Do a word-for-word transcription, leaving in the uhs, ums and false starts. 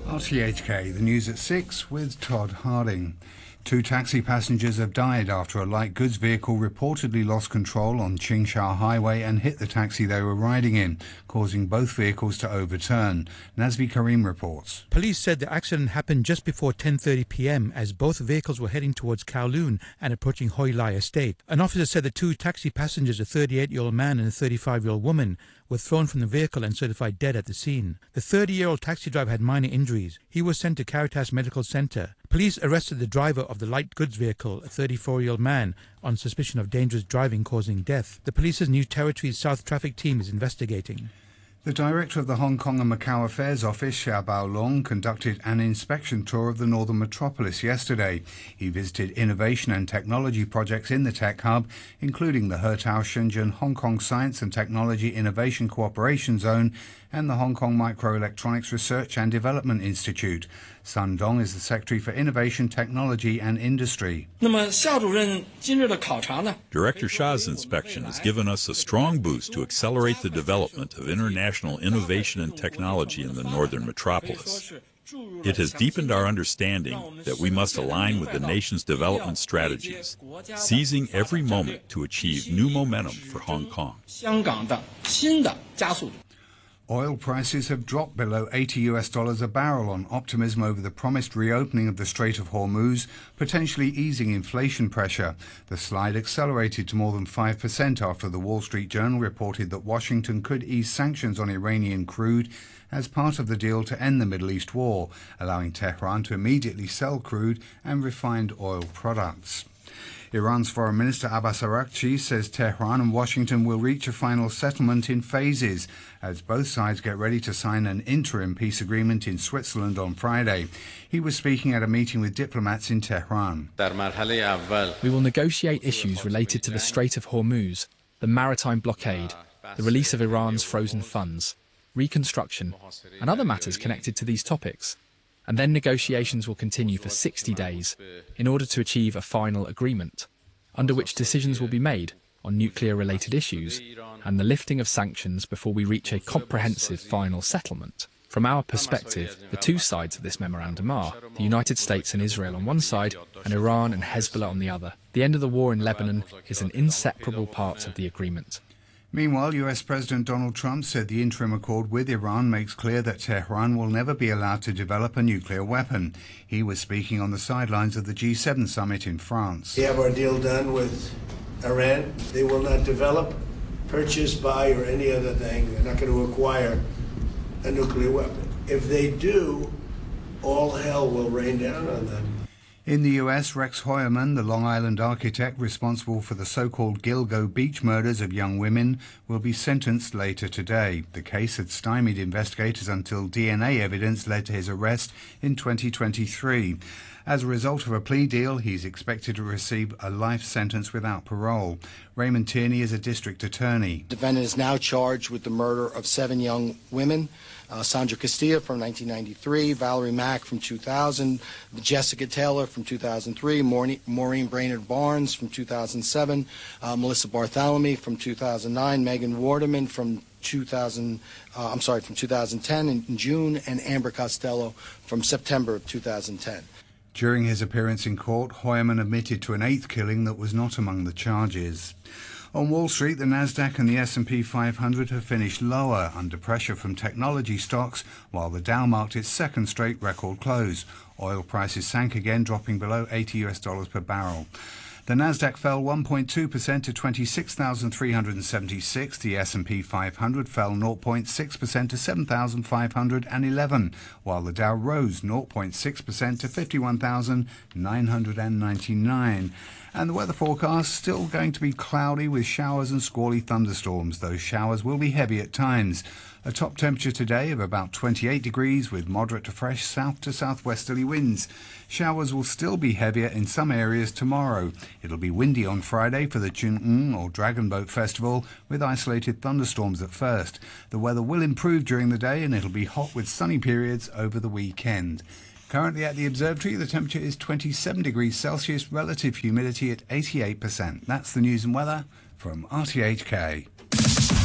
R T H K, the news at six with Todd Harding. Two taxi passengers have died after a light goods vehicle reportedly lost control on Qingsha Highway and hit the taxi they were riding in, causing both vehicles to overturn. Nazvi Karim reports. Police said the accident happened just before ten thirty p m as both vehicles were heading towards Kowloon and approaching Hoi Lai Estate. An officer said the two taxi passengers, a thirty-eight-year-old man and a thirty-five-year-old woman, were thrown from the vehicle and certified dead at the scene. The thirty-year-old taxi driver had minor injuries. He was sent to Caritas Medical Center. Police arrested the driver of the light goods vehicle, a thirty-four-year-old man, on suspicion of dangerous driving causing death. The police's New Territories South Traffic Team is investigating. The director of the Hong Kong and Macau Affairs Office, Xiao Baolong, conducted an inspection tour of the northern metropolis yesterday. He visited innovation and technology projects in the tech hub, including the Hertao Shenzhen Hong Kong Science and Technology Innovation Cooperation Zone and the Hong Kong Microelectronics Research and Development Institute. Sun Dong is the Secretary for Innovation, Technology and Industry. Director Sha's inspection has given us a strong boost to accelerate the development of international innovation and technology in the northern metropolis. It has deepened our understanding that we must align with the nation's development strategies, seizing every moment to achieve new momentum for Hong Kong. Oil prices have dropped below eighty U S dollars a barrel on optimism over the promised reopening of the Strait of Hormuz, potentially easing inflation pressure. The slide accelerated to more than five percent after the Wall Street Journal reported that Washington could ease sanctions on Iranian crude as part of the deal to end the Middle East war, allowing Tehran to immediately sell crude and refined oil products. Iran's Foreign Minister Abbas Araghchi says Tehran and Washington will reach a final settlement in phases as both sides get ready to sign an interim peace agreement in Switzerland on Friday. He was speaking at a meeting with diplomats in Tehran. We will negotiate issues related to the Strait of Hormuz, the maritime blockade, the release of Iran's frozen funds, reconstruction, and other matters connected to these topics. And then negotiations will continue for sixty days in order to achieve a final agreement, under which decisions will be made on nuclear-related issues and the lifting of sanctions before we reach a comprehensive final settlement. From our perspective, the two sides of this memorandum are the United States and Israel on one side and Iran and Hezbollah on the other. The end of the war in Lebanon is an inseparable part of the agreement. Meanwhile, U S President Donald Trump said the interim accord with Iran makes clear that Tehran will never be allowed to develop a nuclear weapon. He was speaking on the sidelines of the G seven summit in France. We have our deal done with Iran. They will not develop, purchase, buy, or any other thing. They're not going to acquire a nuclear weapon. If they do, all hell will rain down on them. In the U S, Rex Heuermann, the Long Island architect responsible for the so-called Gilgo Beach murders of young women, will be sentenced later today. The case had stymied investigators until D N A evidence led to his arrest in twenty twenty-three. As a result of a plea deal, he's expected to receive a life sentence without parole. Raymond Tierney is a district attorney. The defendant is now charged with the murder of seven young women. Uh, Sandra Castilla from nineteen ninety-three, Valerie Mack from two thousand, Jessica Taylor from two thousand three, Maureen, Maureen Brainerd Barnes from two thousand seven, uh, Melissa Bartholomew from two thousand nine, Megan Wardeman from two thousand, uh, I'm sorry, from two thousand ten in June, and Amber Costello from September of two thousand ten. During his appearance in court, Heuermann admitted to an eighth killing that was not among the charges. On Wall Street, the Nasdaq and the S and P five hundred have finished lower under pressure from technology stocks, while the Dow marked its second straight record close. Oil prices sank again, dropping below eighty U S dollars per barrel. The Nasdaq fell one point two percent to twenty-six thousand three hundred seventy-six. The S and P five hundred fell zero point six percent to seven thousand five hundred eleven, while the Dow rose zero point six percent to fifty-one thousand nine hundred ninety-nine. And the weather forecast still going to be cloudy with showers and squally thunderstorms. Those showers will be heavy at times. A top temperature today of about twenty-eight degrees with moderate to fresh south to southwesterly winds. Showers will still be heavier in some areas tomorrow. It'll be windy on Friday for the Chun-Ng or Dragon Boat Festival with isolated thunderstorms at first. The weather will improve during the day and it'll be hot with sunny periods over the weekend. Currently at the observatory, the temperature is twenty-seven degrees Celsius, relative humidity at eighty-eight percent. That's the news and weather from R T H K.